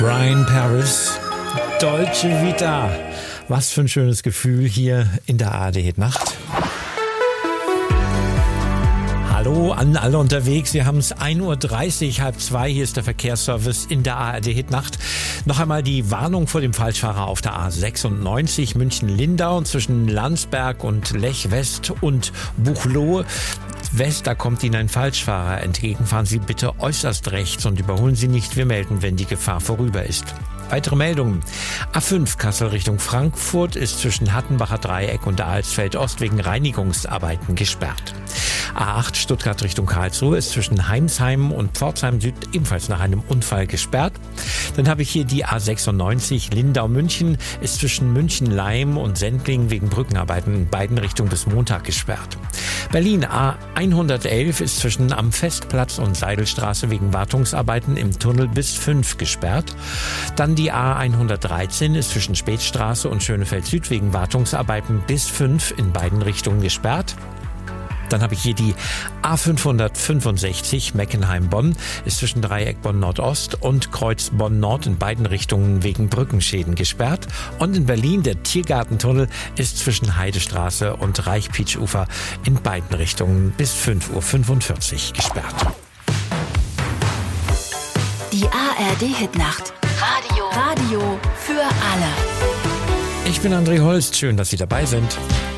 Brian Paris, Dolce Vita. Was für ein schönes Gefühl hier in der ARD-Nacht. Hallo an alle unterwegs. Wir haben es 1:30 Uhr, 1:30. Hier ist der Verkehrsservice in der ARD-Nacht. Noch einmal die Warnung vor dem Falschfahrer auf der A96 München-Lindau zwischen Landsberg und Lech West und Buchloe West. Da kommt Ihnen ein Falschfahrer entgegen. Fahren Sie bitte äußerst rechts und überholen Sie nicht. Wir melden, wenn die Gefahr vorüber ist. Weitere Meldungen. A5 Kassel Richtung Frankfurt ist zwischen Hattenbacher Dreieck und Alsfeld Ost wegen Reinigungsarbeiten gesperrt. A8 Stuttgart Richtung Karlsruhe ist zwischen Heimsheim und Pforzheim Süd ebenfalls nach einem Unfall gesperrt. Dann habe ich hier die A96 Lindau-München ist zwischen München-Leim und Sendling wegen Brückenarbeiten in beiden Richtungen bis Montag gesperrt. Berlin A111 ist zwischen Am Festplatz und Seidelstraße wegen Wartungsarbeiten im Tunnel bis 5 gesperrt. Dann die A113 ist zwischen Spätstraße und Schönefeld Süd wegen Wartungsarbeiten bis 5 in beiden Richtungen gesperrt. Dann habe ich hier die A565 Meckenheim-Bonn ist zwischen Dreieck Bonn-Nordost und Kreuz Bonn-Nord in beiden Richtungen wegen Brückenschäden gesperrt. Und in Berlin der Tiergartentunnel ist zwischen Heidestraße und Reichpietsch-Ufer in beiden Richtungen bis 5:45 Uhr gesperrt. Die ARD-Hitnacht. Radio für alle. Ich bin André Holst. Schön, dass Sie dabei sind.